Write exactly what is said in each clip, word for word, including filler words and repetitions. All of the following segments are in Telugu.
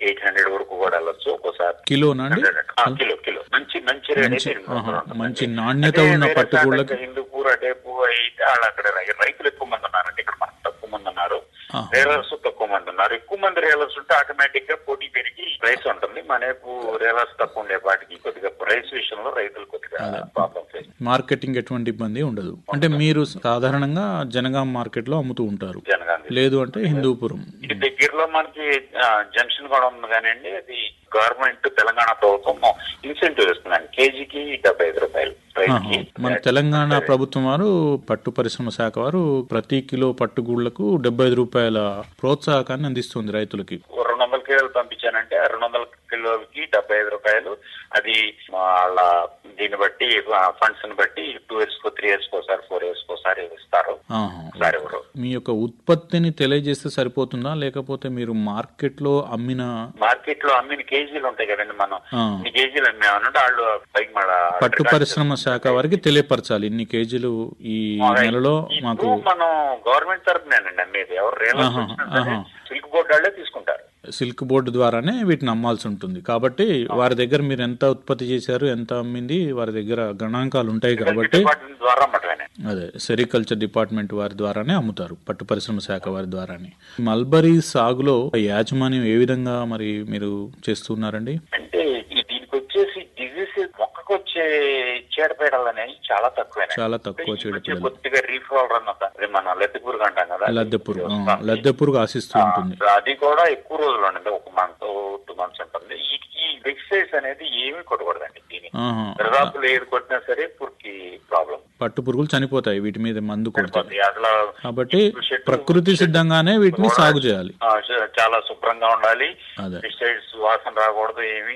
ఎయిట్ హండ్రెడ్ వరకు కూడా వెళ్ళొచ్చు ఒక్కోసారి. కిలోనా అండి? కిలో కిలో మంచి మంచి రేట్ అయితే మంచి నాణ్యత ఉన్న పట్టుగూళ్ళకి. హిందూపూర్ అటేపు అయితే వాళ్ళు అక్కడ రైతులు ఎక్కువ మంది ఉన్నారంటే, ఇక్కడ మనకు తక్కువ మంది ఉన్నారు, రేలర్స్ తక్కువ మంది ఉన్నారు. ఎక్కువ మంది రేలర్స్ ఉంటే ఆటోమేటిక్ గా పోటీ పెరిగి ప్రైస్ ఉంటుంది. మనకు రేలర్స్ తక్కువ ఉండే వాటికి కొద్దిగా ప్రైస్ విషయంలో రైతులు కొద్దిగా ప్రాబ్లం ఫేస్. మార్కెటింగ్ ఎటువంటి ఇబ్బంది ఉండదు. అంటే మీరు సాధారణంగా జనగాం మార్కెట్ లో అమ్ముతూ ఉంటారు, లేదు అంటే హిందూపురం. ఇది దగ్గరలో మనకి జంక్షన్ కూడా ఉంది కానివ్వండి, అది గవర్నమెంట్ తెలంగాణ ప్రభుత్వం ఇన్సెంటివ్ ఇస్తుందండి. కేజీకి డెబ్బై ఐదు రూపాయలు. మన తెలంగాణ ప్రభుత్వం వారు పట్టు పరిశ్రమ శాఖ వారు ప్రతి కిలో పట్టుగూళ్లకు డెబ్బై ఐదు రూపాయల ప్రోత్సాహకాన్ని అందిస్తుంది రైతులకి. రెండు వందల కిలోలు పంపించానంటే రెండు వందల కిలోలకి డెబ్బై ఐదు రూపాయలు. అది వాళ్ళ దీన్ని బట్టి ఫండ్స్ ని బట్టి టూ ఇయర్స్ కో త్రీ ఇయర్స్ కోసారి ఫోర్ ఇయర్స్ కోసారి ఇస్తారు. మీ యొక్క ఉత్పత్తిని తెలియజేస్తే సరిపోతుందా, లేకపోతే మీరు మార్కెట్ లో అమ్మిన మార్కెట్ లో అమ్మిన కేజీలు ఉంటాయి కదండి, మనం ఇన్ని కేజీలు అమ్మామనంటే వాళ్ళు పైకి మన పట్టు పరిశ్రమ శాఖ వారికి తెలియపరచాలి ఇన్ని కేజీలు ఈ నెలలో మాకు. మనం గవర్నమెంట్ తరఫునేనండి అమ్మేది. ఎవరు రేలర్స్ సిల్క్ బోర్డు వాళ్ళే తీసుకుంటారు. సిల్క్ బోర్డు ద్వారానే వీటిని అమ్మాల్సి ఉంటుంది. కాబట్టి వారి దగ్గర మీరు ఎంత ఉత్పత్తి చేశారు, ఎంత అమ్మింది, వారి దగ్గర గణాంకాలు ఉంటాయి. కాబట్టి అదే సెరికల్చర్ డిపార్ట్మెంట్ వారి ద్వారానే అమ్ముతారు, పట్టు పరిశ్రమ శాఖ వారి ద్వారానే. మల్బరీ సాగులో యాజమాన్యం ఏ విధంగా మరి మీరు చేస్తున్నారండి? అంటే దీనికి వచ్చేసి డిజీజ్ మొక్కకు వచ్చే చీడపీడలు అనేవి చాలా తక్కువ చాలా తక్కువ చీడపీడలు. కొద్దిగా రీఫ్లవర్ అన్నది మన లద్దె పురుగు అంటాం కదా, లద్దె పురుగు లద్దె పురుగు ఆశిస్తూ ఉంటుంది. అది కూడా ఎక్కువ రోజులు ఉండదు, ఒక మంత్ టూ మంత్స్ ఉంటుంది. ఈ ఎక్సైజ్ అనేది ఏమీ కొట్టకూడదండి. దీని దరిదాపులు ఏది కొట్టినా సరే పురుగుకి ప్రాబ్లం. పట్టు పురుగులు చనిపోతాయి వీటి మీద మందు కొడుతుంది. అసలు కాబట్టి ప్రకృతి సిద్ధంగానే వీటిని సాగు చేయాలి. చాలా శుభ్రంగా ఉండాలి, పెస్టిసైడ్స్ వాసన రాకూడదు, ఏమి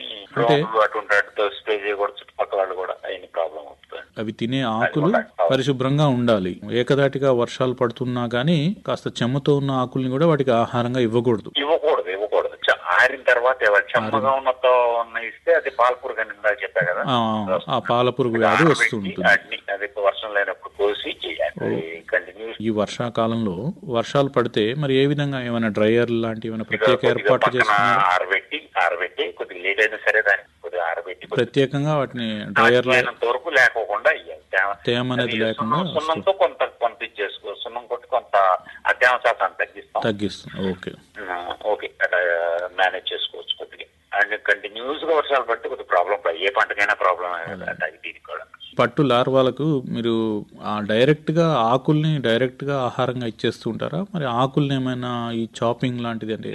అటువంటి స్ప్రే చేయకూడదు. చుట్టుపక్కల వాళ్ళు కూడా అయిన ప్రాబ్లం అవుతుంది. అవి తినే ఆకులు పరిశుభ్రంగా ఉండాలి. ఏకదాటిగా వర్షాలు పడుతున్నా గానీ కాస్త చెమ్మతో ఉన్న ఆకుల్ని కూడా వాటికి ఆహారంగా ఇవ్వకూడదు ఇవ్వకూడదు ఇవ్వకూడదు ఆరిన తర్వాత చెమ్మగా ఉన్నతో ఇస్తే అది పాలపురుగు అని ఇందాక చెప్పా కదా, ఆ పాలపురుగు వ్యాధి వస్తుంటుంది. అది వర్షం లేనప్పుడు కోసి కంటిన్యూస్. ఈ వర్షాకాలంలో వర్షాలు పడితే మరి ఏ విధంగా ఏమైనా డ్రైయర్ లాంటి ఏమైనా ప్రత్యేక ఏర్పాట్లు చేస్తున్నారు? ఆరబెట్టి ఆరబెట్టి కొద్దిగా లేట్ అయినా సరే దానికి కొద్దిగా ఆరబెట్టి ప్రత్యేకంగా వాటిని డ్రైయర్ వరకు లేకోకుండా తేమ అనేది లేకుండా సున్నంతో కొంత కొంత ఇచ్చేసుకో, సున్నం కొట్టి కొంత అత్యావ శాతాన్ని తగ్గిస్తాం తగ్గిస్తాం ఓకే ఓకే అట్లా మేనేజ్ చేసుకోవచ్చు కొద్దిగా. అండ్ కంటిన్యూస్ గా వర్షాలు పట్టి కొద్దిగా ప్రాబ్లం, ఏ పంటకైనా ప్రాబ్లం దీనికి కూడా. పట్టు లార్వాలకు మీరు డైరెక్ట్ గా ఆకుల్ని డైరెక్ట్ గా ఆహారంగా ఇచ్చేస్తూ ఉంటారా? మరి ఆకుల్ని ఏమైనా ఈ చాపింగ్ లాంటిది అంటే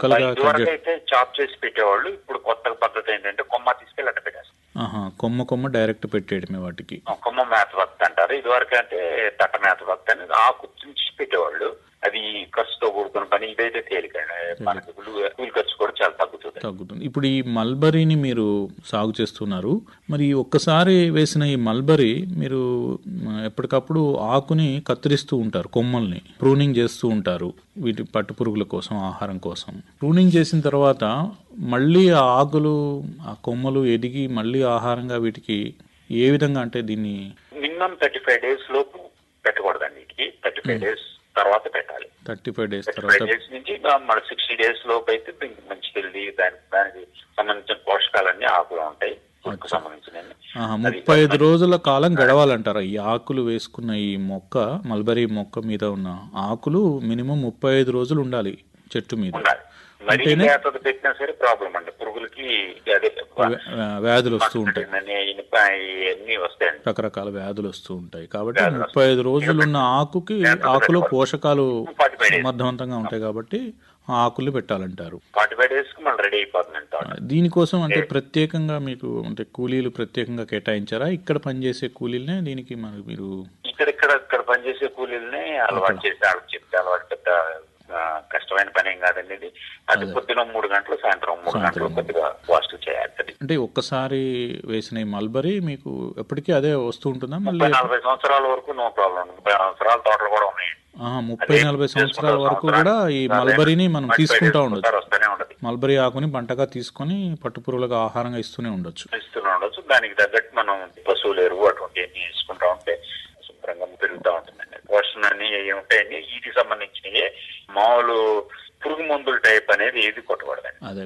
అయితే చాప్ చేసి పెట్టేవాళ్ళు. ఇప్పుడు కొత్త పద్ధతి ఏంటంటే కొమ్మ తీసుకెళ్ళి అట్ట పెట్టేస్తారు. కొమ్మ కొమ్మ డైరెక్ట్ పెట్టేయడమే వాటికి. కొమ్మ మేత భక్తి అంటారు. ఇదివరకు అంటే తట్ట మేత భక్తి అనేది ఆకు తుంచి పెట్టేవాళ్ళు. అది ఖర్చుతో కూడుకున్న పని. ఇదైతే తేలికండి, మనకి కూలి ఖర్చు కూడా చాలా తగ్గుతుంది తగ్గుతుంది ఇప్పుడు ఈ మల్బరీని మీరు సాగు చేస్తున్నారు. మరి ఒక్కసారి వేసిన ఈ మల్బరీ మీరు ఎప్పటికప్పుడు ఆకుని కత్తిరిస్తూ ఉంటారు, కొమ్మల్ని ప్రూనింగ్ చేస్తూ ఉంటారు వీటి పట్టు పురుగుల కోసం, ఆహారం కోసం. ప్రూనింగ్ చేసిన తర్వాత మళ్ళీ ఆ ఆకులు ఆ కొమ్మలు ఎదిగి మళ్ళీ ఆహారంగా వీటికి ఏ విధంగా అంటే దీన్ని మినిమం థర్టీ ఫైవ్ డేస్ లోపు పెట్టకూడదండి. వీటికి థర్టీ ఫైవ్ డేస్ తర్వాత పెట్టాలి. థర్టీ ఫైవ్ డేస్ తర్వాత డేస్ నుంచి మన సిక్స్టీ డేస్ లోపు అయితే దీనికి మంచి హెల్దీ దానికి దానికి సంబంధించిన పోషకాలన్నీ ఆకులు ఉంటాయి. ముప్పై ఐదు రోజుల కాలం గడవాలంటారా ఈ ఆకులు వేసుకున్న ఈ మొక్క? మల్బరీ మొక్క మీద ఉన్న ఆకులు మినిమం ముప్పై ఐదు రోజులు ఉండాలి చెట్టు మీద. పెట్టినా సరే ప్రాబ్లం అండి, పురుగులకి వ్యాధులు వస్తూ ఉంటాయి, వస్తాయి రకరకాల వ్యాధులు వస్తూ ఉంటాయి. కాబట్టి ముప్పై ఐదు రోజులున్న ఆకుకి ఆకులో పోషకాలు సమర్థవంతంగా ఉంటాయి కాబట్టి ఆకులు పెట్టాలంటారు. దీనికోసం అంటే ప్రత్యేకంగా మీకు అంటే కూలీలు ప్రత్యేకంగా కేటాయించారా? ఇక్కడ పనిచేసే కూలీలనే దీనికి మరి మీరు ఇక్కడ ఇక్కడ ఇక్కడ పనిచేసే కూలీలనే అలవాటు చేసి వాళ్ళకి చెప్తే అలవాటు పెద్ద కష్టమైన పని ఏం కాదండి. ఇది అది పొద్దున మూడు గంటలు సాయంత్రం మూడు గంటలు కొద్దిగా వాష్ చేయాలి. అంటే ఒక్కసారి వేసిన ఈ మల్బరీ మీకు ఎప్పటికీ అదే వస్తూ ఉంటుందా? మళ్ళీ నలభై సంవత్సరాల వరకు నో ప్రాబ్లం. ముప్పై సంవత్సరాల తోటలు కూడా ఉన్నాయి. ముప్పై నలభై సంవత్సరాల వరకు కూడా ఈ మల్బరీని మనం తీసుకుంటా ఉండొచ్చు. మల్బరీ ఆకుని పంటగా తీసుకొని పట్టుపురుగులకు ఆహారంగా ఇస్తూనే ఉండొచ్చు ఇస్తూనే ఉండొచ్చు దానికి తగ్గట్టు మనం పశువులు ఎరువు అటువంటి వేసుకుంటా ఉంటే శుభ్రంగా పెరుగుతూ ఉంటుందండి. పోషణ అన్ని ఏమి ఉంటాయండి వీటికి సంబంధించినవి. మామూలు పురుగు మందుల టైప్ అనేది ఏది కొట్టకూడదండి.